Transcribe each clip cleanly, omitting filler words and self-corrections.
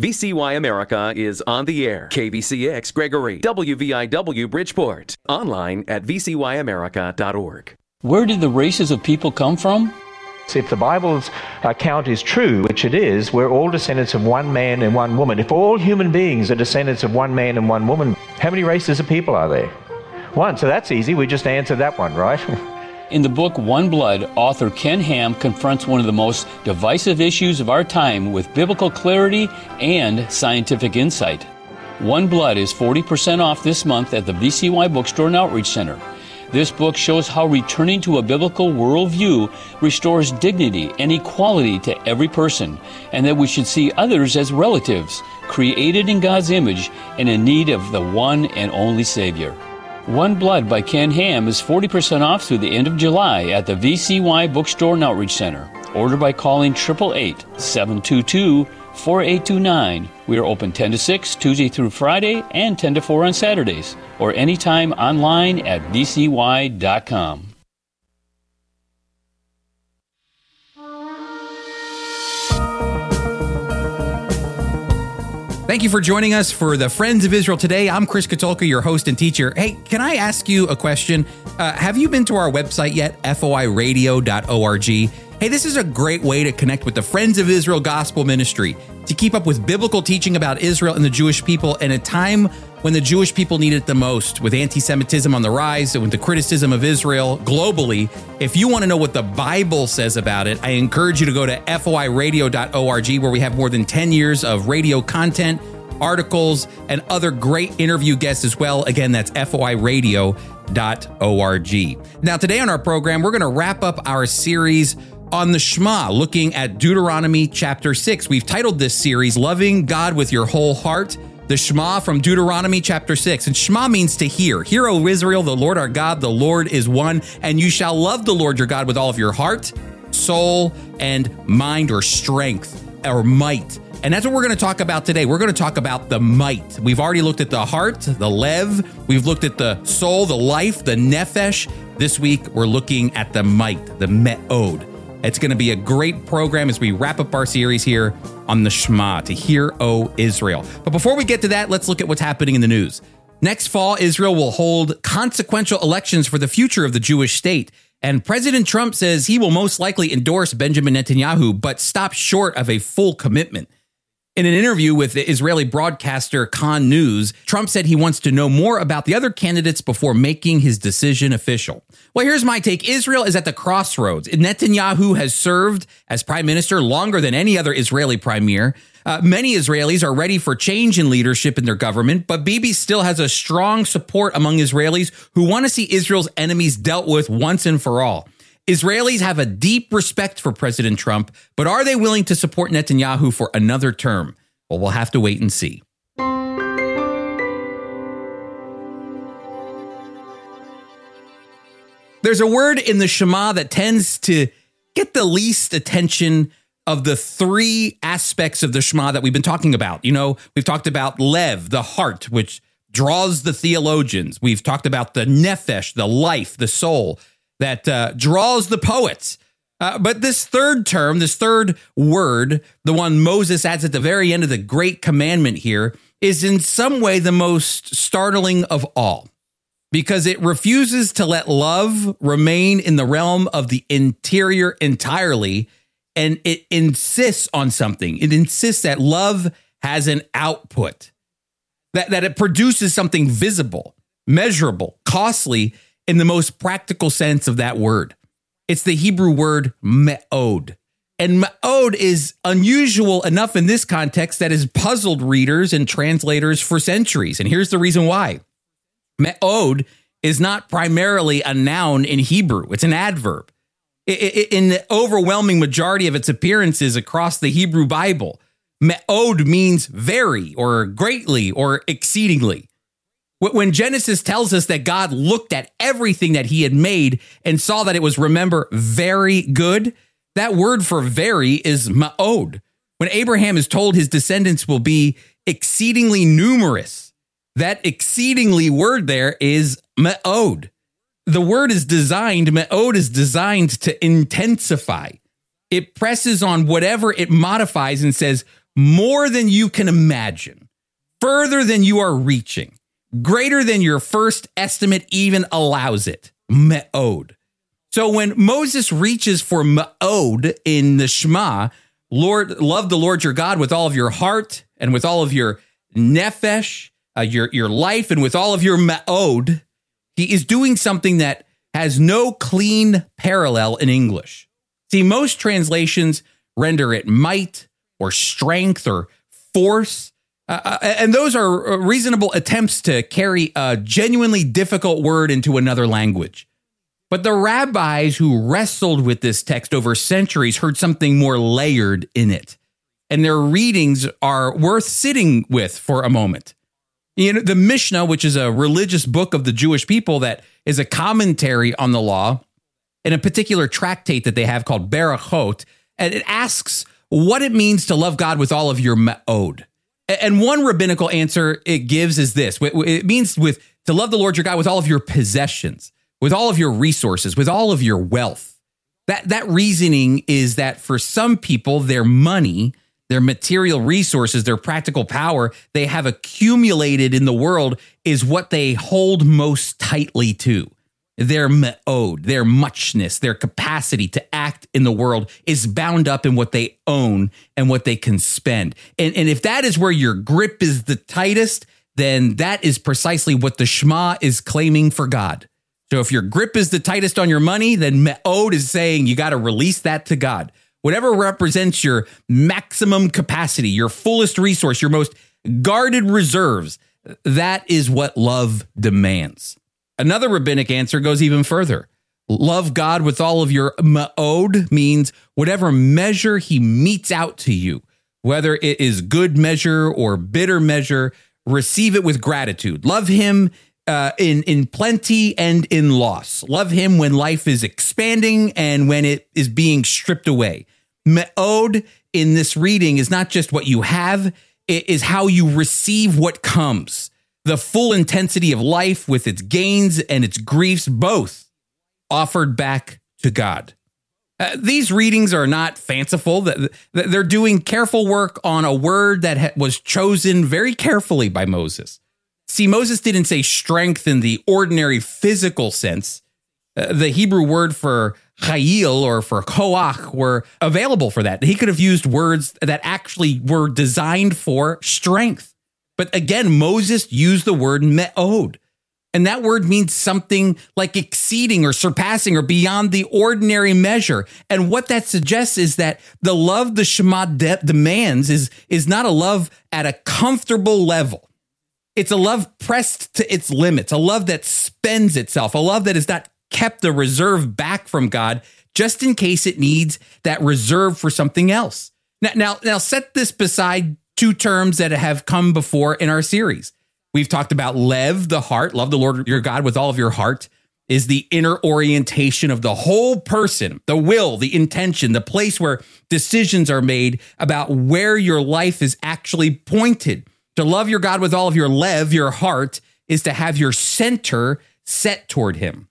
VCY America is on the air. KVCX Gregory, WVIW Bridgeport. Online at vcyamerica.org. Where did the races of people come from? If the Bible's account is true, which it is, we're all descendants of one man and one woman. If all human beings are descendants of one man and one woman, how many races of people are there? One. So that's easy. We just answered that one, right? In the book One Blood, author Ken Ham confronts one of the most divisive issues of our time with biblical clarity and scientific insight. One Blood is 40% off this month at the VCY Bookstore and Outreach Center. This book shows how returning to a biblical worldview restores dignity and equality to every person, and that we should see others as relatives, created in God's image and in need of the one and only Savior. One Blood by Ken Ham is 40% off through the end of July at the VCY Bookstore and Outreach Center. Order by calling 888-722-4829. We are open 10 to 6, Tuesday through Friday, and 10 to 4 on Saturdays, or anytime online at vcy.com. Thank you for joining us for the Friends of Israel today. I'm Chris Katulka, your host and teacher. Hey, can I ask you a question? Have you been to our website yet? foiradio.org. Hey, this is a great way to connect with the Friends of Israel Gospel Ministry, to keep up with biblical teaching about Israel and the Jewish people in a time when the Jewish people need it the most, with anti-Semitism on the rise and with the criticism of Israel globally. If you want to know what the Bible says about it, I encourage you to go to foiradio.org, where we have more than 10 years of radio content, articles, and other great interview guests as well. Again, that's foiradio.org. Now, today on our program, we're going to wrap up our series on the Shema, looking at Deuteronomy chapter 6. We've titled this series, Loving God with Your Whole Heart. The Shema from Deuteronomy chapter 6. And Shema means to hear. Hear, O Israel, the Lord our God, the Lord is one. And you shall love the Lord your God with all of your heart, soul, and mind, or strength, or might. And that's what we're going to talk about today. We're going to talk about the might. We've already looked at the heart, the lev. We've looked at the soul, the life, the nephesh. This week, we're looking at the might, the me'od. It's going to be a great program as we wrap up our series here on the Shema, to hear, O Israel. But before we get to that, let's look at what's happening in the news. Next fall, Israel will hold consequential elections for the future of the Jewish state. And President Trump says he will most likely endorse Benjamin Netanyahu, but stop short of a full commitment. In an interview with the Israeli broadcaster Kan News, Trump said he wants to know more about the other candidates before making his decision official. Well, here's my take. Israel is at the crossroads. Netanyahu has served as prime minister longer than any other Israeli premier. Many Israelis are ready for change in leadership in their government, but Bibi still has a strong support among Israelis who want to see Israel's enemies dealt with once and for all. Israelis have a deep respect for President Trump, but are they willing to support Netanyahu for another term? Well, we'll have to wait and see. There's a word in the Shema that tends to get the least attention of the three aspects of the Shema that we've been talking about. You know, we've talked about lev, the heart, which draws the theologians. We've talked about the nephesh, the life, the soul, that draws the poets. But this third term, this third word, the one Moses adds at the very end of the great commandment here, is in some way the most startling of all, because it refuses to let love remain in the realm of the interior entirely, and it insists on something. It insists that love has an output, that it produces something visible, measurable, costly, in the most practical sense of that word. It's the Hebrew word me'od. And me'od is unusual enough in this context that has puzzled readers and translators for centuries. And here's the reason why. Me'od is not primarily a noun in Hebrew. It's an adverb. In the overwhelming majority of its appearances across the Hebrew Bible, me'od means very, or greatly, or exceedingly. When Genesis tells us that God looked at everything that he had made and saw that it was, remember, very good, that word for very is ma'od. When Abraham is told his descendants will be exceedingly numerous, that exceedingly word there is me'od. The word is designed, me'od is designed to intensify. It presses on whatever it modifies and says, more than you can imagine, further than you are reaching, greater than your first estimate even allows it. Me'od. So when Moses reaches for Me'od in the Shema, Lord, love the Lord your God with all of your heart and with all of your nefesh, your life, and with all of your Me'od, he is doing something that has no clean parallel in English. See, most translations render it might or strength or force, and those are reasonable attempts to carry a genuinely difficult word into another language. But the rabbis who wrestled with this text over centuries heard something more layered in it, and their readings are worth sitting with for a moment. You know, the Mishnah, which is a religious book of the Jewish people that is a commentary on the law, in a particular tractate that they have called Berachot, and it asks what it means to love God with all of your Me'od. And one rabbinical answer it gives is this. It means to love the Lord your God with all of your possessions, with all of your resources, with all of your wealth. That reasoning is that for some people, their money, their material resources, their practical power they have accumulated in the world is what they hold most tightly to. Their me'od, their muchness, their capacity to act in the world is bound up in what they own and what they can spend. And if that is where your grip is the tightest, then that is precisely what the Shema is claiming for God. So if your grip is the tightest on your money, then me'od is saying you got to release that to God. Whatever represents your maximum capacity, your fullest resource, your most guarded reserves, that is what love demands. Another rabbinic answer goes even further. Love God with all of your me'od means whatever measure he metes out to you, whether it is good measure or bitter measure, receive it with gratitude. Love him in plenty and in loss. Love him when life is expanding and when it is being stripped away. Me'od in this reading is not just what you have, it is how you receive what comes. The full intensity of life with its gains and its griefs, both offered back to God. These readings are not fanciful. They're doing careful work on a word that was chosen very carefully by Moses. See, Moses didn't say strength in the ordinary physical sense. The Hebrew word for chayil or for koach were available for that. He could have used words that actually were designed for strength. But again, Moses used the word me'od. And that word means something like exceeding or surpassing or beyond the ordinary measure. And what that suggests is that the love the Shema demands is not a love at a comfortable level. It's a love pressed to its limits, a love that spends itself, a love that is not kept a reserve back from God just in case it needs that reserve for something else. Now set this beside two terms that have come before in our series. We've talked about lev, the heart. Love the Lord your God with all of your heart is the inner orientation of the whole person, the will, the intention, the place where decisions are made about where your life is actually pointed. To love your God with all of your lev, your heart, is to have your center set toward him.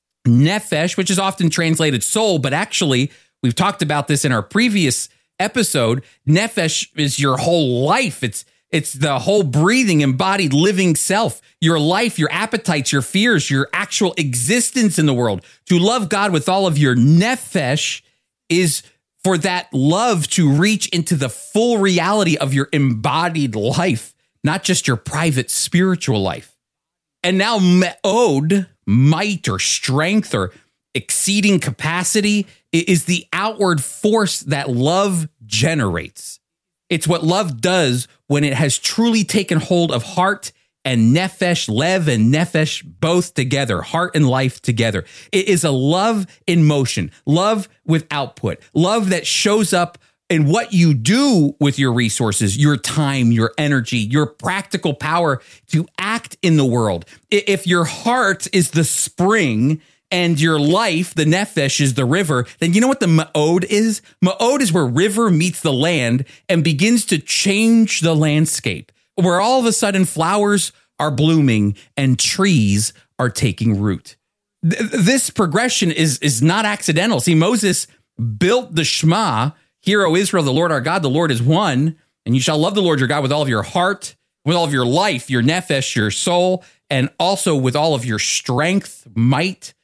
Nefesh, which is often translated soul, but actually, we've talked about this in our previous episode. Nefesh is your whole life. It's the whole breathing, embodied, living self, your life, your appetites, your fears, your actual existence in the world. To love God with all of your nefesh is for that love to reach into the full reality of your embodied life, not just your private spiritual life. And now me'od, might or strength or exceeding capacity, is the outward force that love generates. It's what love does when it has truly taken hold of heart and nefesh, lev and nefesh, both together, heart and life together. It is a love in motion, love with output, love that shows up in what you do with your resources, your time, your energy, your practical power to act in the world. If your heart is the spring and your life, the nefesh, is the river, then you know what the me'od is? Me'od is where river meets the land and begins to change the landscape, where all of a sudden flowers are blooming and trees are taking root. This progression is not accidental. See, Moses built the Shema, Hear, O Israel, the Lord our God, the Lord is one, And you shall love the Lord your God with all of your heart, with all of your life, your nephesh, your soul, and also with all of your strength, might.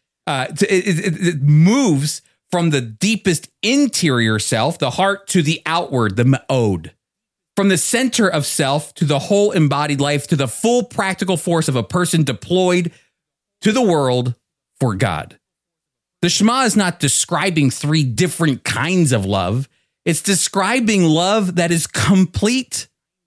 It moves from the deepest interior self, the heart, to the outward, the ma'od. From the center of self to the whole embodied life, to the full practical force of a person deployed to the world for God. The Shema is not describing three different kinds of love. It's describing love that is complete.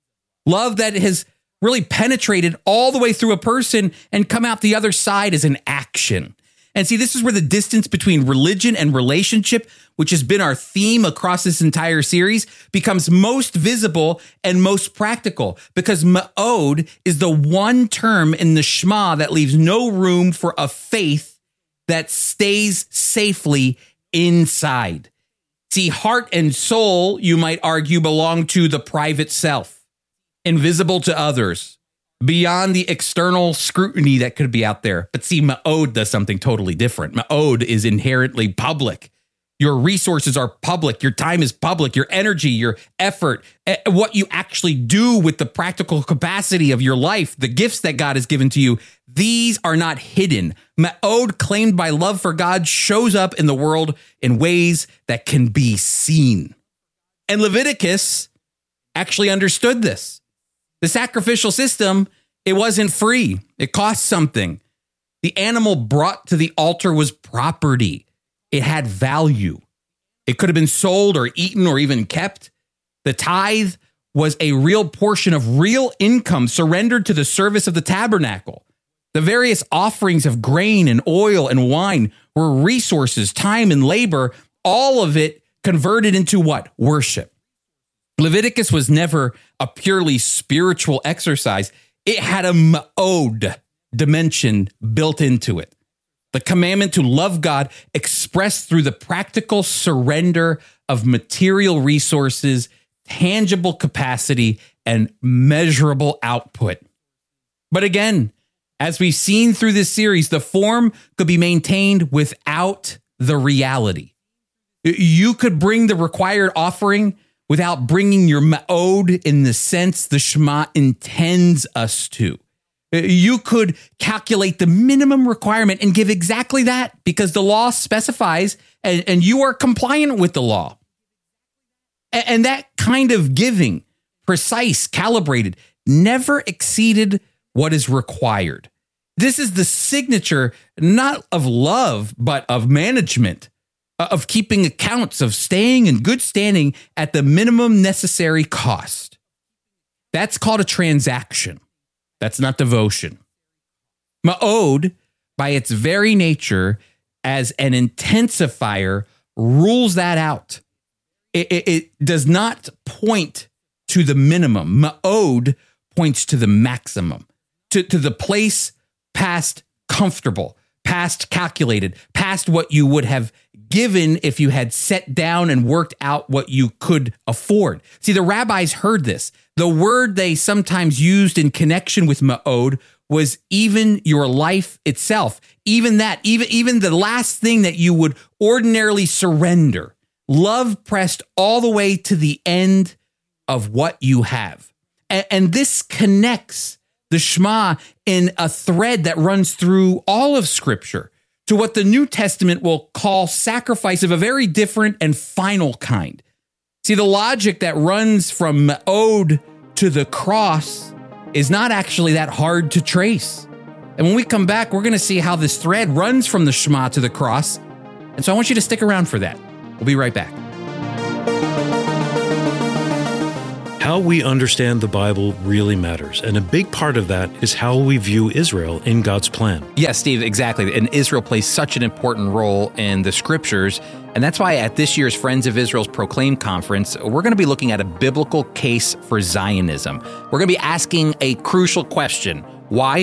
Love that has really penetrated all the way through a person and come out the other side as an action. And see, this is where the distance between religion and relationship, which has been our theme across this entire series, becomes most visible and most practical, because ma'od is the one term in the Shema that leaves no room for a faith that stays safely inside. See, heart and soul, you might argue, belong to the private self, invisible to others, beyond the external scrutiny that could be out there. But see, ma'od does something totally different. Ma'od is inherently public. Your resources are public. Your time is public. Your energy, your effort, what you actually do with the practical capacity of your life, the gifts that God has given to you, these are not hidden. Ma'od, claimed by love for God, shows up in the world in ways that can be seen. And Leviticus actually understood this. The sacrificial system, it wasn't free. It cost something. The animal brought to the altar was property. It had value. It could have been sold or eaten or even kept. The tithe was a real portion of real income surrendered to the service of the tabernacle. The various offerings of grain and oil and wine were resources, time and labor, all of it converted into what? Worship. Leviticus was never a purely spiritual exercise. It had a ma'od dimension built into it. The commandment to love God expressed through the practical surrender of material resources, tangible capacity, and measurable output. But again, as we've seen through this series, the form could be maintained without the reality. You could bring the required offering without bringing your ma'od in the sense the Shema intends us to. You could calculate the minimum requirement and give exactly that because the law specifies and you are compliant with the law. And that kind of giving, precise, calibrated, never exceeded what is required. This is the signature, not of love, but of management, of keeping accounts, of staying in good standing at the minimum necessary cost. That's called a transaction. That's not devotion. Ma'od, by its very nature, as an intensifier, rules that out. It does not point to the minimum. Ma'od points to the maximum, to the place past comfortable, past calculated, past what you would have given if you had sat down and worked out what you could afford. See, the rabbis heard this. The word they sometimes used in connection with ma'od was even your life itself. Even that, even the last thing that you would ordinarily surrender. Love pressed all the way to the end of what you have. And this connects the Shema in a thread that runs through all of Scripture to what the New Testament will call sacrifice of a very different and final kind. See, the logic that runs from ma'od to the cross is not actually that hard to trace. And when we come back, we're going to see how this thread runs from the Shema to the cross. And so I want you to stick around for that. We'll be right back. How we understand the Bible really matters, and a big part of that is how we view Israel in God's plan. Yes, Steve, exactly. And Israel plays such an important role in the Scriptures, and that's why at this year's Friends of Israel's Proclaim Conference, we're going to be looking at a biblical case for Zionism. We're going to be asking a crucial question. Why